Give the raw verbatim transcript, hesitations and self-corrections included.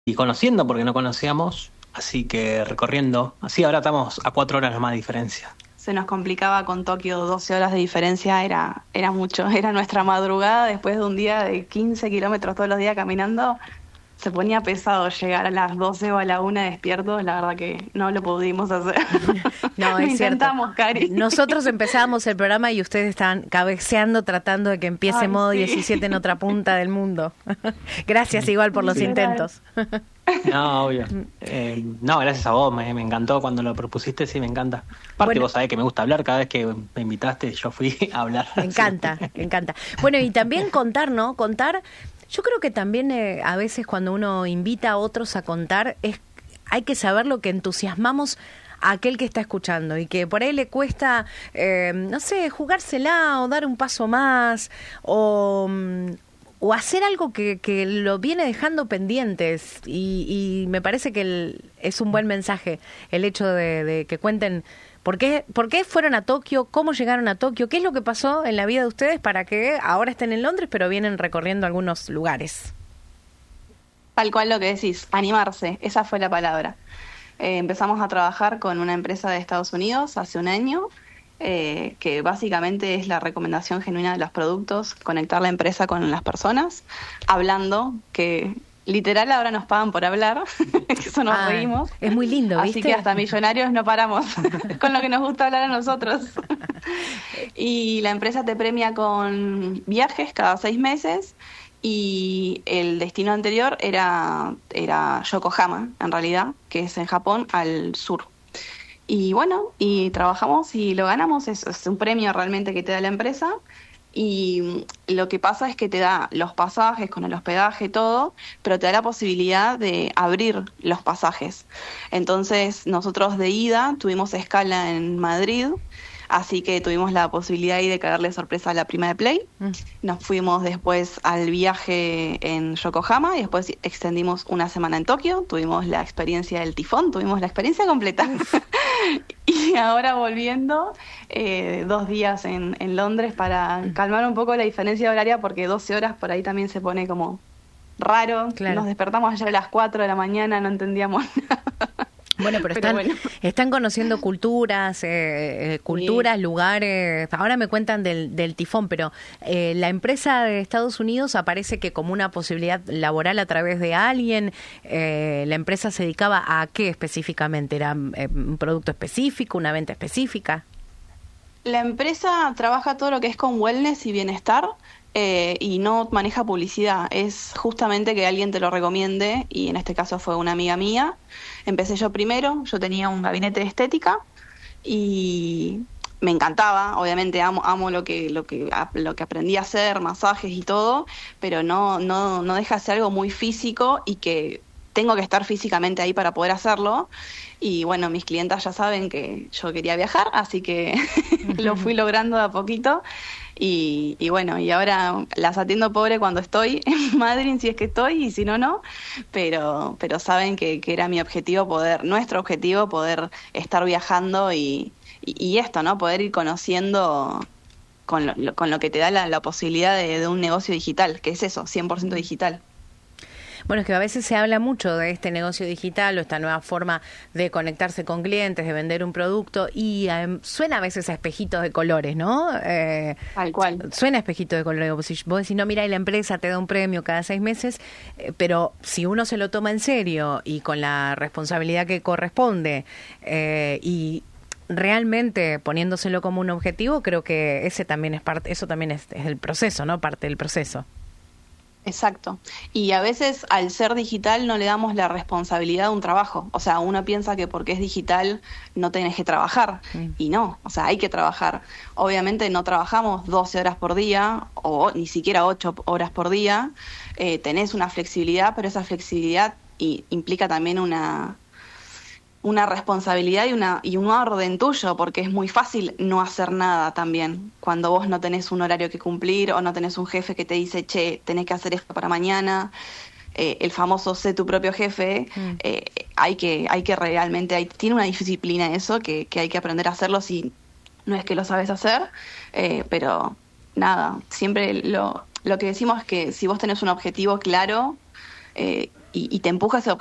y conociendo porque no conocíamos, así que recorriendo. Así ahora estamos a cuatro horas nomás de diferencia. Se nos complicaba con Tokio, doce horas de diferencia, era, era mucho. Era nuestra madrugada después de un día de quince kilómetros todos los días caminando. Se ponía pesado llegar a las doce o a la una despiertos, la verdad que no lo pudimos hacer. No, Lo es cierto. intentamos, Cari. Nosotros empezábamos el programa y ustedes estaban cabeceando tratando de que empiece Ay, modo sí. diecisiete en otra punta del mundo. Gracias igual por los Literal. intentos. No, obvio. Eh, no, gracias a vos, me, me encantó cuando lo propusiste, sí, me encanta. Aparte Bueno. vos sabés que me gusta hablar, cada vez que me invitaste yo fui a hablar. Me encanta, me encanta. Bueno, y también contar, ¿no? Contar, yo creo que también eh, a veces cuando uno invita a otros a contar, es hay que saber lo que entusiasmamos a aquel que está escuchando y que por ahí le cuesta, eh, no sé, jugársela o dar un paso más o... o hacer algo que, que lo viene dejando pendientes y, y me parece que el, es un buen mensaje el hecho de, de que cuenten por qué, por qué fueron a Tokio, cómo llegaron a Tokio, qué es lo que pasó en la vida de ustedes para que ahora estén en Londres pero vienen recorriendo algunos lugares. Tal cual lo que decís, animarse, esa fue la palabra. Eh, empezamos a trabajar con una empresa de Estados Unidos hace un año, eh, que básicamente es la recomendación genuina de los productos, conectar la empresa con las personas, hablando, que literal ahora nos pagan por hablar, eso nos Ah, reímos. es muy lindo, Así ¿viste? que hasta millonarios no paramos con lo que nos gusta hablar a nosotros. Y la empresa te premia con viajes cada seis meses y el destino anterior era, era Yokohama, en realidad, que es en Japón, al sur. Y bueno, y trabajamos y lo ganamos, es, es un premio realmente que te da la empresa. Y lo que pasa es que te da los pasajes con el hospedaje, todo, pero te da la posibilidad de abrir los pasajes. Entonces, nosotros de ida tuvimos escala en Madrid, así que tuvimos la posibilidad ahí de caerle sorpresa a la prima de Play. Mm. Nos fuimos después al viaje en Yokohama y después extendimos una semana en Tokio. Tuvimos la experiencia del tifón, tuvimos la experiencia completa. Y ahora volviendo, eh, dos días en, en Londres para calmar un poco la diferencia horaria porque doce horas por ahí también se pone como raro. Claro. Nos despertamos ayer a las cuatro de la mañana, no entendíamos nada. Bueno, pero, Pero están, bueno. están conociendo culturas, eh, eh, culturas, Sí. lugares. Ahora me cuentan del, del tifón, pero eh, la empresa de Estados Unidos aparece que como una posibilidad laboral a través de alguien. Eh, la empresa se dedicaba a qué específicamente, era eh, un producto específico, una venta específica. La empresa trabaja todo lo que es con wellness y bienestar eh, y no maneja publicidad. Es justamente que alguien te lo recomiende y en este caso fue una amiga mía. Empecé yo primero, yo tenía un gabinete de estética y me encantaba, obviamente amo, amo lo que, lo que, lo que aprendí a hacer, masajes y todo, pero no, no, no deja de ser algo muy físico y que tengo que estar físicamente ahí para poder hacerlo. Y bueno, mis clientas ya saben que yo quería viajar, así que lo fui logrando de a poquito. Y, y bueno, y ahora las atiendo pobre cuando estoy en Madrid, si es que estoy, y si no, no. Pero, pero saben que, que era mi objetivo poder, nuestro objetivo, poder estar viajando y, y, y esto, ¿no? Poder ir conociendo con lo, con lo que te da la, la posibilidad de, de un negocio digital, que es eso, cien por ciento digital. Bueno, es que a veces se habla mucho de este negocio digital o esta nueva forma de conectarse con clientes, de vender un producto y eh, suena a veces a espejitos de colores, ¿no? Eh, Tal cual. Suena a espejitos de colores. Vos, si vos decís, no, mira, y la empresa te da un premio cada seis meses, eh, pero si uno se lo toma en serio y con la responsabilidad que corresponde eh, y realmente poniéndoselo como un objetivo, creo que ese también es parte, eso también es, es el proceso, ¿no? Parte del proceso. Exacto. Y a veces al ser digital no le damos la responsabilidad de un trabajo. O sea, uno piensa que porque es digital no tenés que trabajar. Mm. Y no, o sea, hay que trabajar. Obviamente no trabajamos doce horas por día o ni siquiera ocho horas por día. Eh, tenés una flexibilidad, pero esa flexibilidad y, implica también una... una responsabilidad y una y un orden tuyo, porque es muy fácil no hacer nada también, cuando vos no tenés un horario que cumplir o no tenés un jefe que te dice, che, tenés que hacer esto para mañana, eh, el famoso sé tu propio jefe, Mm. eh, hay que hay que realmente, hay, tiene una disciplina eso, que, que hay que aprender a hacerlo si no es que lo sabes hacer, eh, pero nada, siempre lo, lo que decimos es que si vos tenés un objetivo claro, eh, y, y te empuja ese